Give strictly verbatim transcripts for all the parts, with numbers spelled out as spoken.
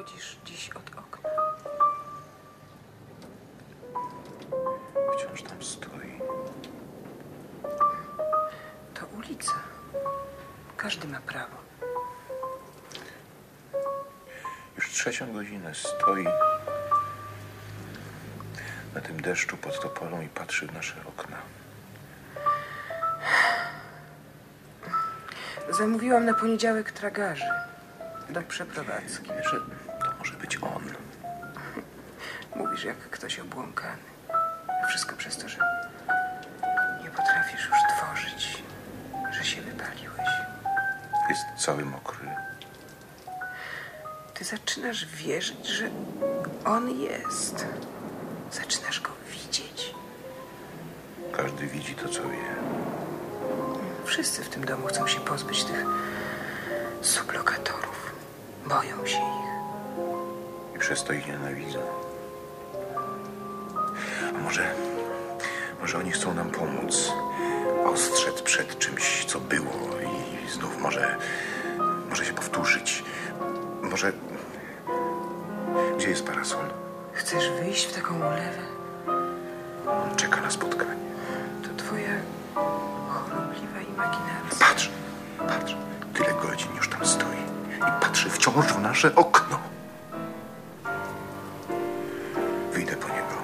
odchodzisz dziś od okna? Wciąż tam stoi. To ulica. Każdy ma prawo. Już trzecią godzinę stoi na tym deszczu pod topolą i patrzy w nasze okna. Zamówiłam na poniedziałek tragarzy do przeprowadzki. Wiesz, że to może być on. Mówisz jak ktoś obłąkany. A wszystko przez to, że nie potrafisz już tworzyć, że się wypaliłeś. Jest cały mokry. Ty zaczynasz wierzyć, że on jest. Zaczynasz go widzieć. Każdy widzi to, co wie. Wszyscy w tym domu chcą się pozbyć tych sublokatorów. Boją się ich. I przez to ich nienawidzą. A może... Może oni chcą nam pomóc. Ostrzec przed czymś, co było i znów może... Może się powtórzyć. Może... Gdzie jest parasol? Chcesz wyjść w taką ulewę? On czeka na spotkanie. To twoja chorobliwa imaginacja. Patrz, patrz. Tyle godzin już tam stoi. I patrzy wciąż w nasze okno. Wyjdę po niego.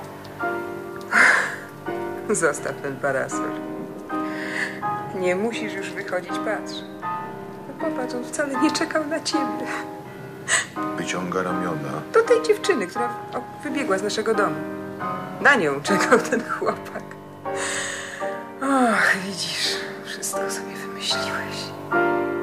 Zostaw ten parasol. Nie musisz już wychodzić, patrz. No popatrz, on wcale nie czekał na ciebie. Wyciąga ramiona. Do tej dziewczyny, która o, wybiegła z naszego domu. Na nią czekał ten chłopak. Och, widzisz, wszystko sobie wymyśliła.